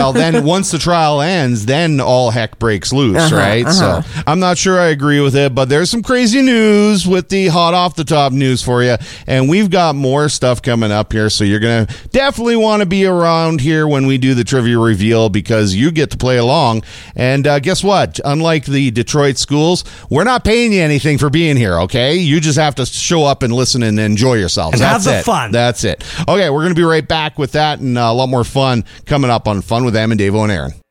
Well, then once the trial ends, then all heck breaks loose, right? So I'm not sure I agree with it, but there's some crazy news with the hot off the top news for you. And we've got more stuff coming up here. So you're going to definitely want to be around here when we do the trivia reveal because you get to play along. And guess what? Unlike the Detroit schools, we're not paying you anything for being here, okay? You just have to show up and listen and enjoy yourselves. And That's have the fun. That's it. Okay, we're going to be right back with that and a lot more fun coming up on Fun with Em and Davo and Aaron.